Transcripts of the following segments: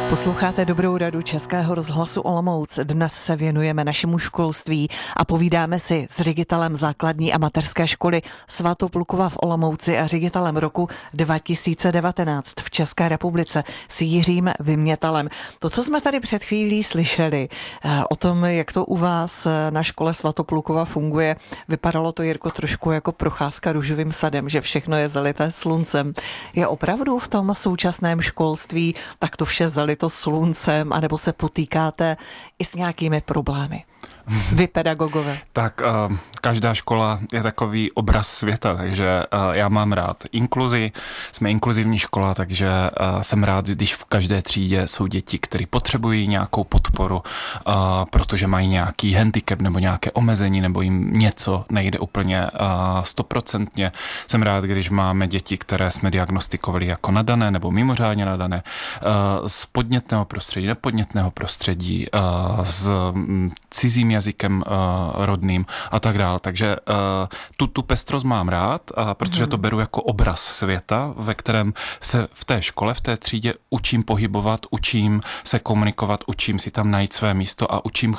Posloucháte Dobrou radu Českého rozhlasu Olomouc. Dnes se věnujeme našemu školství a povídáme si s ředitelem základní a mateřské školy Svatoplukova v Olomouci a ředitelem roku 2019 v České republice s Jiřím Vymětalem. To, co jsme tady před chvílí slyšeli o tom, jak to u vás na škole Svatoplukova funguje, vypadalo to, Jirko, trošku jako procházka růžovým sadem, že všechno je zalité sluncem. Je opravdu v tom současném školství tak to vše zalito sluncem, anebo se potýkáte i s nějakými problémy? Vy pedagogové. Tak každá škola je takový obraz světa, takže já mám rád inkluzi, jsme inkluzivní škola, takže jsem rád, když v každé třídě jsou děti, které potřebují nějakou podporu, protože mají nějaký handicap nebo nějaké omezení, nebo jim něco nejde úplně 100%. Jsem rád, když máme děti, které jsme diagnostikovali jako nadané nebo mimořádně nadané, z podnětného prostředí, nepodnětného prostředí, z cizím jazykem rodným a tak dále. Takže tu pestrost mám rád, protože to beru jako obraz světa, ve kterém se v té škole, v té třídě učím pohybovat, učím se komunikovat, učím si tam najít své místo a učím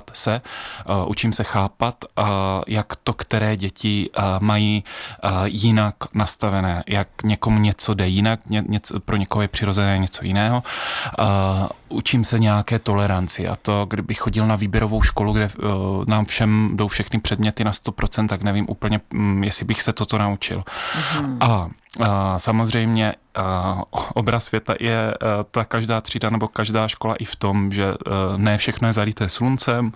se chápat, jak to, které děti mají jinak nastavené, jak někomu něco jde jinak, pro někoho je přirozené něco jiného. Učím se nějaké toleranci a to, kdybych chodil na výběrovou školu, kde nám všem jdou všechny předměty na 100%, tak nevím úplně, jestli bych se toto naučil. A samozřejmě obraz světa je ta každá třída nebo každá škola i v tom, že ne všechno je zalité sluncem,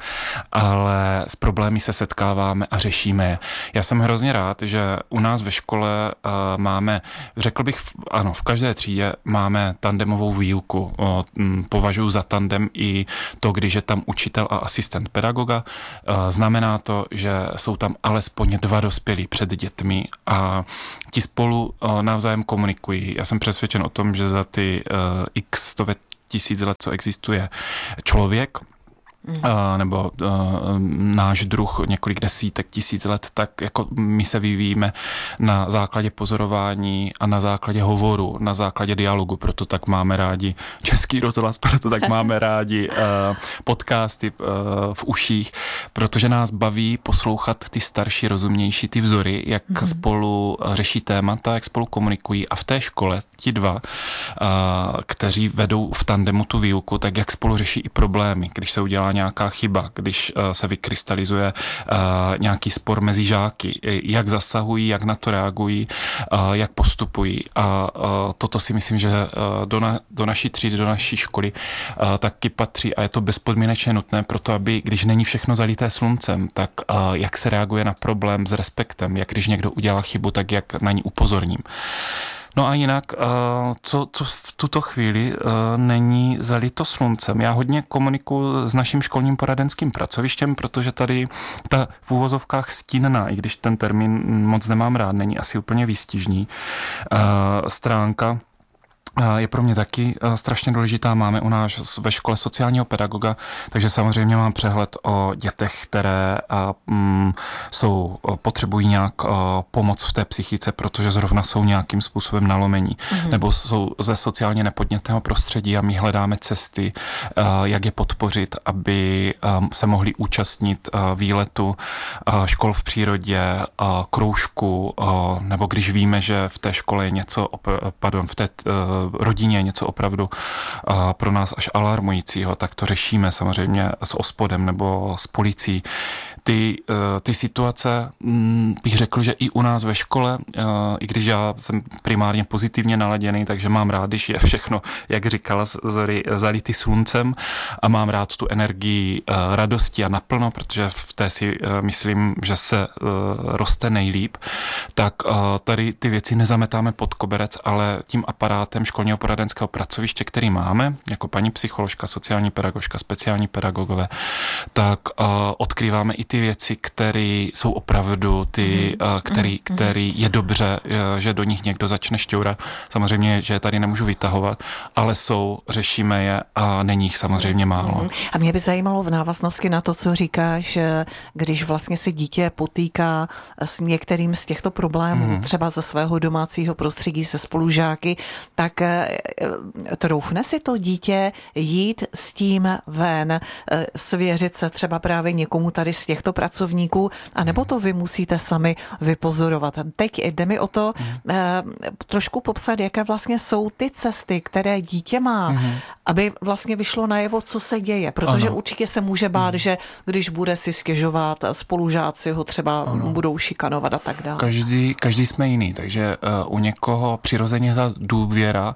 ale s problémy se setkáváme a řešíme je. Já jsem hrozně rád, že u nás ve škole máme, řekl bych, ano, v každé třídě máme tandemovou výuku. Považuji za tandem i to, když je tam učitel a asistent pedagoga. Znamená to, že jsou tam alespoň 2 dospělí před dětmi a ti spolu navzájem komunikují. Já jsem přesvědčen o tom, že za ty x stovek tisíc let, co existuje člověk, nebo náš druh několik desítek tisíc let, tak jako my se vyvíjíme na základě pozorování a na základě hovoru, na základě dialogu, proto tak máme rádi Český rozhlas, proto tak máme rádi podcasty v uších, protože nás baví poslouchat ty starší, rozumnější, ty vzory, jak spolu řeší témata, jak spolu komunikují a v té škole ti 2, kteří vedou v tandemu tu výuku, tak jak spolu řeší i problémy, když se udělá nějaká chyba, když se vykrystalizuje nějaký spor mezi žáky, jak zasahují, jak na to reagují, jak postupují. A toto si myslím, že do naší třídy, do naší školy taky patří a je to bezpodmínečně nutné pro to, aby, když není všechno zalité sluncem, tak jak se reaguje na problém s respektem, jak když někdo udělá chybu, tak jak na ní upozorním. No a jinak, co v tuto chvíli není zalito sluncem. Já hodně komunikuji s naším školním poradenským pracovištěm, protože tady ta v úvozovkách stínná, i když ten termín moc nemám rád, není asi úplně výstižný, stránka je pro mě taky strašně důležitá. Máme u nás ve škole sociálního pedagoga, takže samozřejmě mám přehled o dětech, které potřebují nějak pomoc v té psychice, protože zrovna jsou nějakým způsobem nalomení, nebo jsou ze sociálně nepodnětného prostředí a my hledáme cesty, jak je podpořit, aby se mohli účastnit výletu, škol v přírodě, kroužku, nebo když víme, že v té škole je něco, v té rodině je něco opravdu pro nás až alarmujícího, tak to řešíme samozřejmě s OSPODem nebo s policií. Ty situace, bych řekl, že i u nás ve škole, i když já jsem primárně pozitivně naladěný, takže mám rád, když je všechno, jak říkala, zalitý sluncem a mám rád tu energii radosti a naplno, protože v té si myslím, že se roste nejlíp, tak tady ty věci nezametáme pod koberec, ale tím aparátem školního poradenského pracoviště, který máme, jako paní psycholožka, sociální pedagožka, speciální pedagogové, tak odkrýváme i ty věci, které jsou opravdu ty, který je dobře, že do nich někdo začne šťourat. Samozřejmě, že je tady nemůžu vytahovat, ale řešíme je a není jich samozřejmě málo. A mě by zajímalo v návaznosti na to, co říkáš, když vlastně se dítě potýká s některým z těchto problémů, třeba ze svého domácího prostředí, se spolužáky, tak troufne si to dítě jít s tím ven, svěřit se třeba právě někomu tady z těchto pracovníků, anebo to vy musíte sami vypozorovat. Teď jde mi o to trošku popsat, jaké vlastně jsou ty cesty, které dítě má, aby vlastně vyšlo najevo, co se děje, protože určitě se může bát, že když bude si stěžovat, spolužáci ho třeba budou šikanovat a tak dále. Každý jsme jiný, takže u někoho přirozeně ta důvěra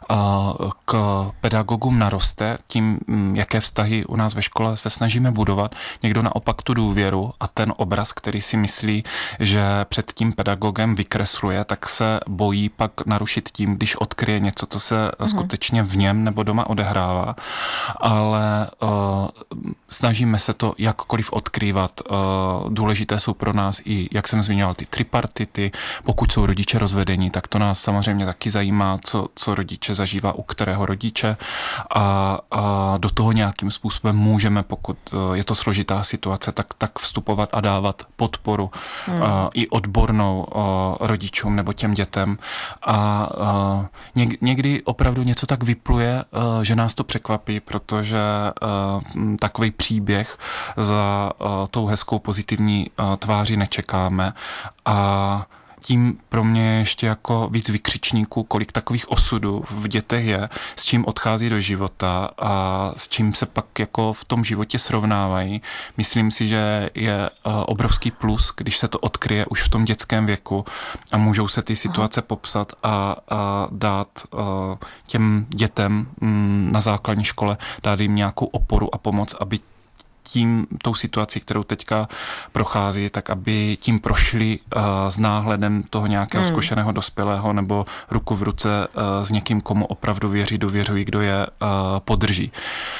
k pedagogům naroste tím, jaké vztahy u nás ve škole se snažíme budovat. Někdo naopak tu důvěru a ten obraz, který si myslí, že před tím pedagogem vykresluje, tak se bojí pak narušit tím, když odkryje něco, co se skutečně v něm nebo doma odehrává. Ale snažíme se to jakkoliv odkrývat. Důležité jsou pro nás i, jak jsem zmiňoval, ty tripartity. Pokud jsou rodiče rozvedení, tak to nás samozřejmě taky zajímá, co rodiče zažívá u kterého rodiče a do toho nějakým způsobem můžeme, pokud je to složitá situace, tak vstupovat a dávat podporu i odbornou rodičům nebo těm dětem. A někdy opravdu něco tak vypluje, že nás to překvapí, protože takový příběh za tou hezkou pozitivní tváří nečekáme a tím pro mě ještě jako víc vykřičníků, kolik takových osudů v dětech je, s čím odchází do života a s čím se pak jako v tom životě srovnávají. Myslím si, že je obrovský plus, když se to odkryje už v tom dětském věku a můžou se ty situace popsat a dát těm dětem na základní škole, dát jim nějakou oporu a pomoc, aby tou situací, kterou teďka prochází, tak aby tím prošli s náhledem toho nějakého zkušeného dospělého nebo ruku v ruce s někým, komu opravdu věří, dověřují, kdo je podrží.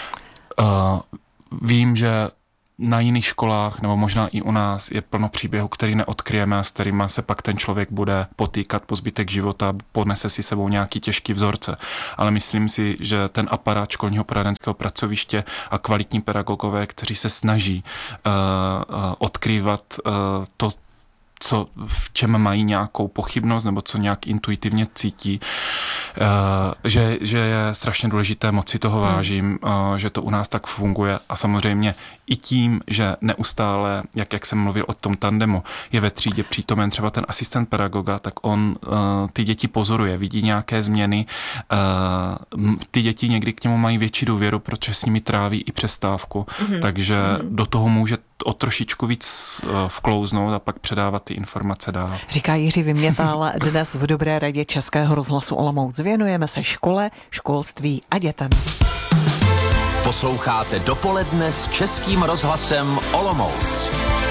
Vím, že na jiných školách, nebo možná i u nás, je plno příběhů, který neodkryjeme a s kterýma se pak ten člověk bude potýkat po zbytek života, ponese si sebou nějaký těžký vzorce. Ale myslím si, že ten aparát školního poradenského pracoviště a kvalitní pedagogové, kteří se snaží odkrývat to, v čem mají nějakou pochybnost nebo co nějak intuitivně cítí, že je strašně důležité, moc si toho vážím, že to u nás tak funguje a samozřejmě i tím, že neustále, jak jsem mluvil o tom tandemu, je ve třídě přítomen třeba ten asistent pedagoga, tak on ty děti pozoruje, vidí nějaké změny, ty děti někdy k němu mají větší důvěru, protože s nimi tráví i přestávku, takže do toho může o trošičku víc vklouznout a pak předávat ty informace dál. Říká Jiří Vymětal dnes v Dobré radě Českého rozhlasu Olomouc. Věnujeme se škole, školství a dětem. Posloucháte Dopoledne s Českým rozhlasem Olomouc.